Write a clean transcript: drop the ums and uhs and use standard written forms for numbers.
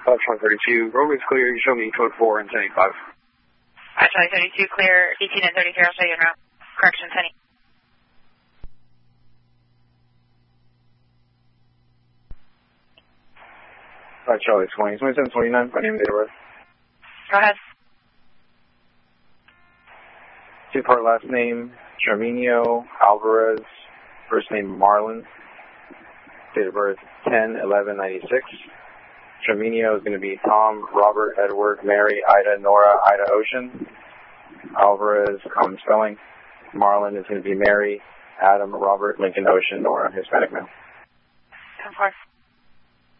Charlie 32, roadway's clear. You show me code 4 and 1085. Charlie 32, clear 18 and 33. I'll show you en route. Correction, 10. Charlie 20, 27, 29. My name is Edward. Go ahead. Two-part last name, Charminio Alvarez. First name, Marlon. Date of birth, 10/11/96. Charminio is going to be Tom, Robert, Edward, Mary, Ida, Nora, Ida, Ocean. Alvarez, common spelling. Marlon is going to be Mary, Adam, Robert, Lincoln, Ocean, Nora, Hispanic male. 10-4.